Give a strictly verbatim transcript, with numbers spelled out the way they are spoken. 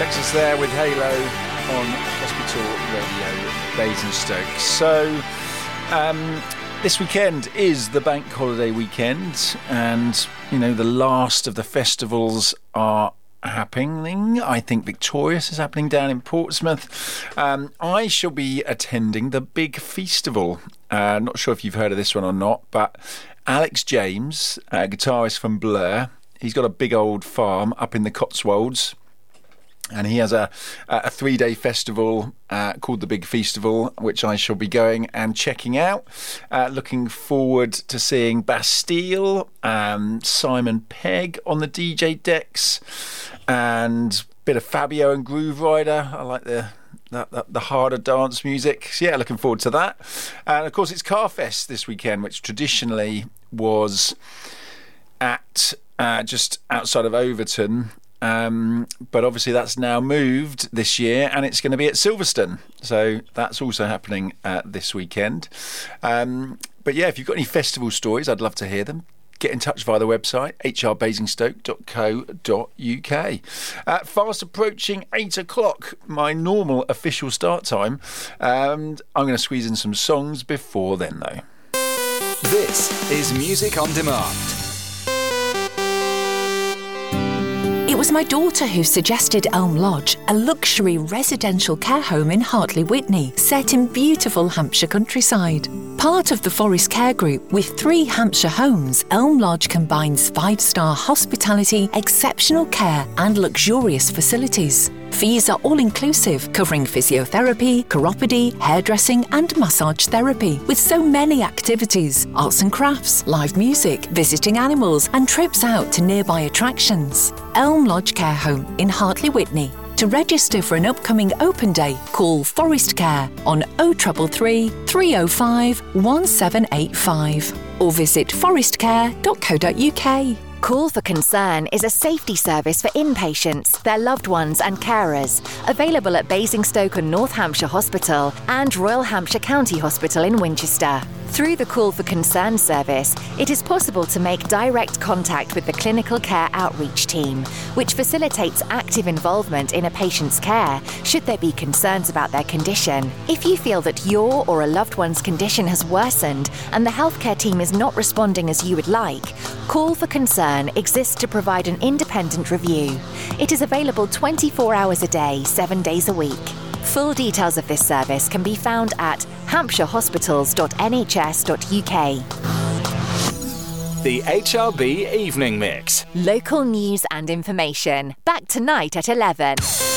Texas there with Halo on Hospital Radio Basingstoke. So, um, this weekend is the bank holiday weekend, and, you know, the last of the festivals are happening. I think Victorious is happening down in Portsmouth. Um, I shall be attending the Big Feastival. Uh, not sure if you've heard of this one or not, but Alex James, a guitarist from Blur, he's got a big old farm up in the Cotswolds. And he has a, a three-day festival uh, called the Big Feastival, which I shall be going and checking out. Uh, looking forward to seeing Bastille, um, Simon Pegg on the D J decks, and a bit of Fabio and Groove Rider. I like the the, the, the harder dance music. So yeah, looking forward to that. And of course, it's Carfest this weekend, which traditionally was at uh, just outside of Overton. Um, but obviously that's now moved this year, and it's going to be at Silverstone, so that's also happening uh, this weekend. Um, but yeah, if you've got any festival stories, I'd love to hear them. Get in touch via the website h r basingstoke dot co dot u k. Uh, fast approaching eight o'clock, my normal official start time, and I'm going to squeeze in some songs before then though. This is Music on Demand. It was my daughter who suggested Elm Lodge, a luxury residential care home in Hartley Witney, set in beautiful Hampshire countryside. Part of the Forest Care Group with three Hampshire homes, Elm Lodge combines five-star hospitality, exceptional care and luxurious facilities. Fees are all-inclusive, covering physiotherapy, chiropody, hairdressing and massage therapy, with so many activities, arts and crafts, live music, visiting animals and trips out to nearby attractions. Elm Lodge Care Home in Hartley Witney. To register for an upcoming open day, call Forest Care on oh three three, three oh five, one seven eight five or visit forest care dot co dot u k. Call for Concern is a safety service for inpatients, their loved ones and carers, available at Basingstoke and North Hampshire Hospital and Royal Hampshire County Hospital in Winchester. Through the Call for Concern service, it is possible to make direct contact with the Clinical Care Outreach Team, which facilitates active involvement in a patient's care should there be concerns about their condition. If you feel that your or a loved one's condition has worsened and the healthcare team is not responding as you would like, Call for Concern exists to provide an independent review. It is available twenty-four hours a day, seven days a week. Full details of this service can be found at hampshire hospitals dot n h s dot u k. The H R B Evening Mix. Local news and information. Back tonight at eleven.